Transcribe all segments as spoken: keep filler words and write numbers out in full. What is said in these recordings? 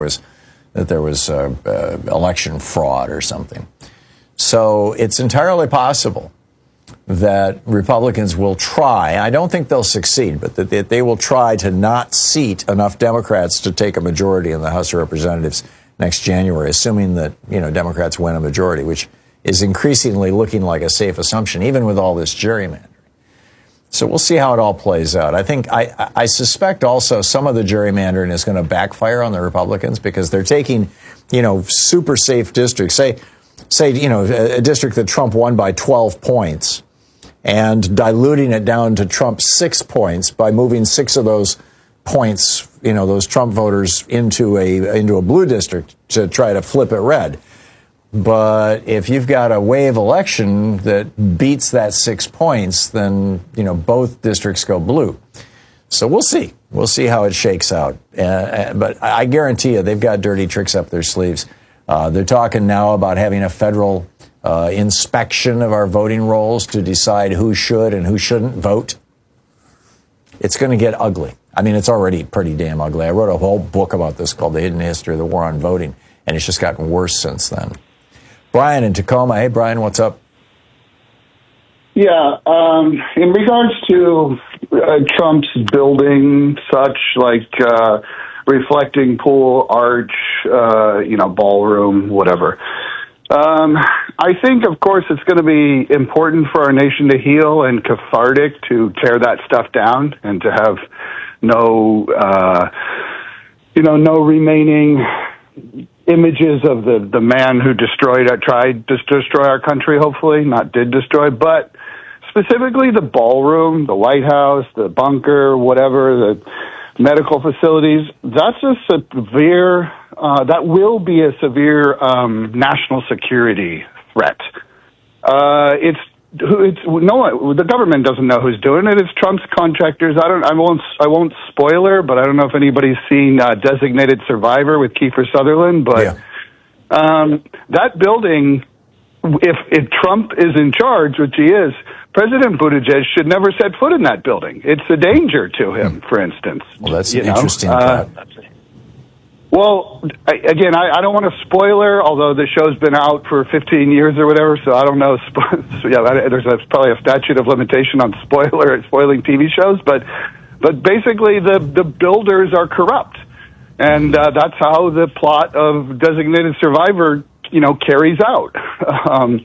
was that there was uh, uh, election fraud or something. So it's entirely possible that Republicans will try. I don't think they'll succeed, but that they, they will try to not seat enough Democrats to take a majority in the House of Representatives next January, assuming that, you know, Democrats win a majority, which is increasingly looking like a safe assumption, even with all this gerrymandering. So we'll see how it all plays out. I think I, I suspect also some of the gerrymandering is going to backfire on the Republicans because they're taking, you know, super safe districts. Say, say, you know, a, a district that Trump won by twelve points and diluting it down to Trump's six points by moving six of those points, you know, those Trump voters into a into a blue district to try to flip it red. But if you've got a wave election that beats that six points, then, you know, both districts go blue. So we'll see. We'll see how it shakes out. Uh, but I guarantee you they've got dirty tricks up their sleeves. Uh, they're talking now about having a federal uh, inspection of our voting rolls to decide who should and who shouldn't vote. It's going to get ugly. I mean, it's already pretty damn ugly. I wrote a whole book about this called The Hidden History of the War on Voting, and it's just gotten worse since then. Brian in Tacoma. Hey, Brian, what's up? Yeah, um, in regards to uh, Trump's building, such like uh, reflecting pool, arch, uh, you know, ballroom, whatever. Um, I think, of course, it's going to be important for our nation to heal and cathartic to tear that stuff down and to have no, uh, you know, no remaining images of the, the man who destroyed, uh, tried to destroy our country, hopefully, not did destroy, but specifically the ballroom, the White House, the bunker, whatever, the medical facilities, that's a severe, uh, that will be a severe um, national security threat. Uh, it's It's no one, the government doesn't know who's doing it. It's Trump's contractors. I don't. I won't. I won't spoiler, but I don't know if anybody's seen uh, Designated Survivor with Kiefer Sutherland. But yeah. um, that building, if if Trump is in charge, which he is, President Buttigieg should never set foot in that building. It's a danger to him, for instance. Well, that's you an know? interesting uh, thought. Well, I, again, I, I don't want to spoiler, although the show's been out for fifteen years or whatever, so I don't know. So yeah, there's a, probably a statute of limitation on spoiler spoiling T V shows, but but basically the the builders are corrupt, and uh, that's how the plot of Designated Survivor, you know, carries out. Um,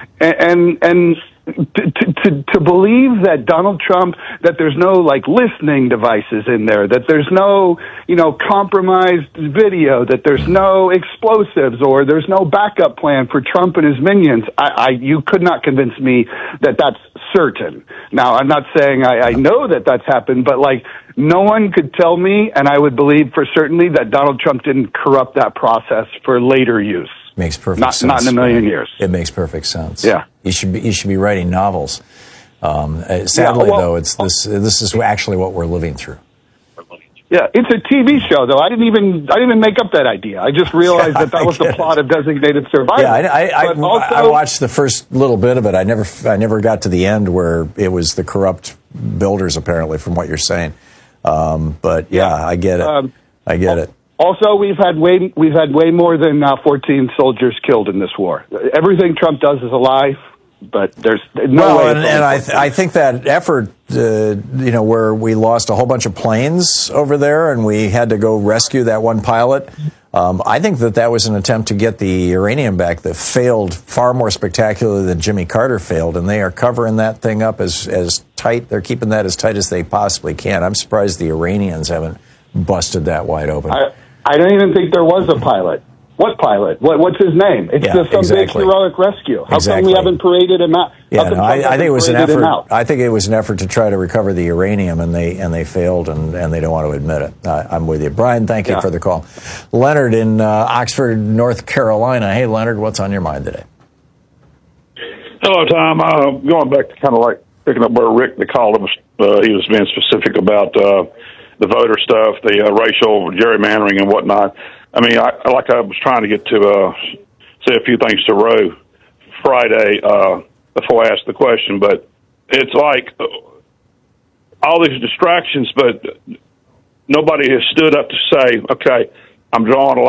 and and. To, to, to believe that Donald Trump, that there's no like listening devices in there, that there's no, you know, compromised video, that there's no explosives or there's no backup plan for Trump and his minions. I, I you could not convince me that that's certain. Now, I'm not saying I, I know that that's happened, but like no one could tell me, and I would believe for certainty that Donald Trump didn't corrupt that process for later use. Makes perfect not, sense. Not in a million years. It makes perfect sense. Yeah. You should be, you should be writing novels. Um, uh, sadly, yeah, well, though, it's this this is actually what we're living through. Yeah, it's a T V show, though. I didn't even I didn't even make up that idea. I just realized yeah, that that was the plot it. of Designated Survivor. Yeah, I, I, I, also, I watched the first little bit of it. I never I never got to the end where it was the corrupt builders, apparently, from what you're saying. Um, but yeah, I get it. Um, I get it. Also, we've had way we've had way more than uh, fourteen soldiers killed in this war. Everything Trump does is a lie, but there's no well, way. And, and I, th- I think that effort, uh, you know, where we lost a whole bunch of planes over there and we had to go rescue that one pilot. Um, I think that that was an attempt to get the uranium back that failed far more spectacularly than Jimmy Carter failed, and they are covering that thing up as as tight. They're keeping that as tight as they possibly can. I'm surprised the Iranians haven't busted that wide open. I, I don't even think there was a pilot. What pilot? What, what's his name? It's yeah, just some exactly. big heroic rescue. How exactly. come we haven't paraded him out? Yeah, no, I, I think it was an effort. I think it was an effort to try to recover the uranium, and they and they failed, and, and they don't want to admit it. I, I'm with you, Brian. Thank you yeah. for the call. Leonard in uh, Oxford, North Carolina. Hey, Leonard, what's on your mind today? Hello, Tom. Uh, going back to kind of like picking up where Rick, the caller, was, uh, he was being specific about uh, the voter stuff, the uh, racial gerrymandering and whatnot. I mean, I, like I was trying to get to uh, say a few things to Roe Friday uh, before I asked the question, but it's like uh, all these distractions, but nobody has stood up to say, okay, I'm drawing a